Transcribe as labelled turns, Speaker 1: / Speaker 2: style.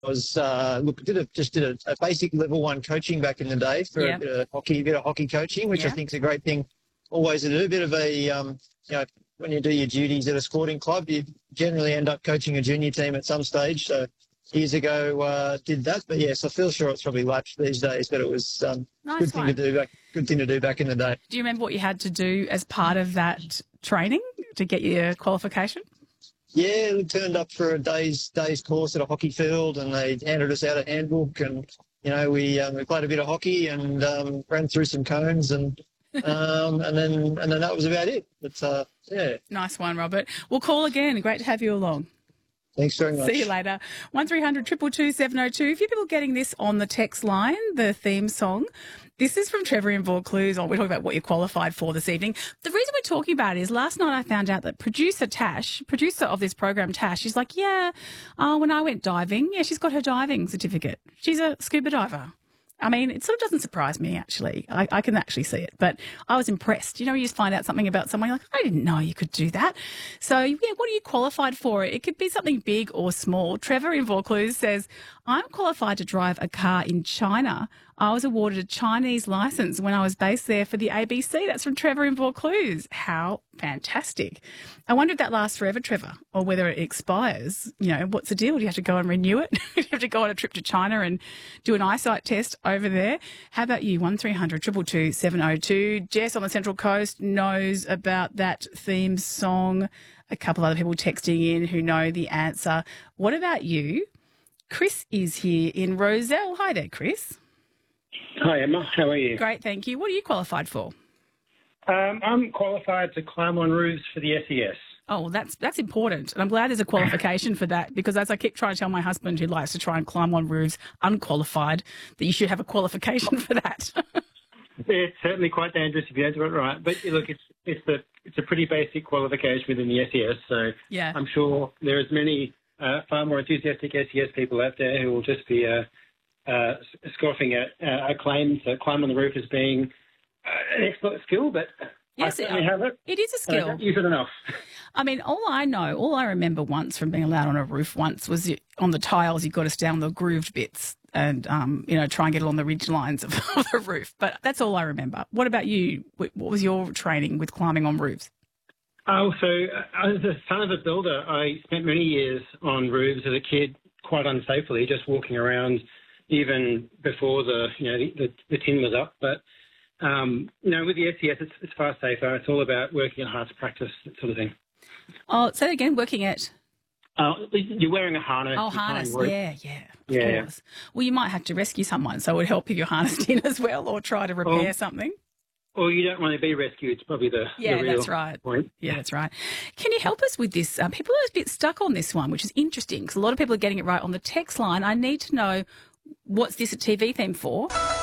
Speaker 1: was did a basic level 1 coaching back in the day for a bit of hockey coaching, which I think is a great thing always to do. A bit of a when you do your duties at a sporting club, you generally end up coaching a junior team at some stage. So years ago did that, but yes, I feel sure it's probably lapsed these days. But it was good thing to do back in the day.
Speaker 2: Do you remember what you had to do as part of that training to get your qualification?
Speaker 1: Yeah, we turned up for a day's course at a hockey field, and they handed us out a handbook, and we played a bit of hockey and ran through some cones, and then that was about it. But yeah,
Speaker 2: nice one, Robert. We'll call again. Great to have you along.
Speaker 1: Thanks very much.
Speaker 2: See you later. 1300 222 702. A few people getting this on the text line, the theme song. This is from Trevor in Vaucluse. We're talking about what you're qualified for this evening. The reason we're talking about it is last night I found out that producer of this program, Tash, she's like, when I went diving, she's got her diving certificate. She's a scuba diver. I mean, it sort of doesn't surprise me, actually. I can actually see it. But I was impressed. You just find out something about someone, you're like, I didn't know you could do that. So, what are you qualified for? It could be something big or small. Trevor in Vaucluse says, I'm qualified to drive a car in China. I was awarded a Chinese license when I was based there for the ABC. That's from Trevor in Vaucluse. How fantastic. I wonder if that lasts forever, Trevor, or whether it expires. What's the deal? Do you have to go and renew it? Do you have to go on a trip to China and do an eyesight test over there? How about you? 1300 222 702. Jess on the Central Coast knows about that theme song. A couple other people texting in who know the answer. What about you? Chris is here in Rozelle. Hi there, Chris.
Speaker 3: Hi, Emma. How are you?
Speaker 2: Great, thank you. What are you qualified for?
Speaker 3: I'm qualified to climb on roofs for the SES.
Speaker 2: Oh, well, that's important. And I'm glad there's a qualification for that, because as I keep trying to tell my husband, who likes to try and climb on roofs unqualified, that you should have a qualification for that.
Speaker 3: It's certainly quite dangerous if you don't do it right. But look, it's a pretty basic qualification within the SES. So yeah. I'm sure there is many far more enthusiastic SES people out there who will just be scoffing at a claim to climb on the roof as being an excellent skill, but
Speaker 2: yes,
Speaker 3: I certainly have it.
Speaker 2: It is a skill.
Speaker 3: I don't use it enough.
Speaker 2: I mean, all I remember once from being allowed on a roof once was on the tiles, you've got to stay on the grooved bits and, try and get along the ridge lines of the roof. But that's all I remember. What about you? What was your training with climbing on roofs?
Speaker 3: Oh, so as a son of a builder, I spent many years on roofs as a kid, quite unsafely, just walking around even before the tin was up. But, with the SES, it's far safer. It's all about working hard to practice, that sort of thing.
Speaker 2: Oh, say again, working at?
Speaker 3: You're wearing a harness.
Speaker 2: Oh, harness, yeah.
Speaker 3: Yeah.
Speaker 2: Course. Well, you might have to rescue someone, so it would help if you're harnessed in as well, or try to repair something.
Speaker 3: Or you don't want to be rescued. It's probably the real
Speaker 2: that's right.
Speaker 3: point.
Speaker 2: Yeah, that's right. Can you help us with this? People are a bit stuck on this one, which is interesting, because a lot of people are getting it right on the text line. I need to know, what's this a TV theme for?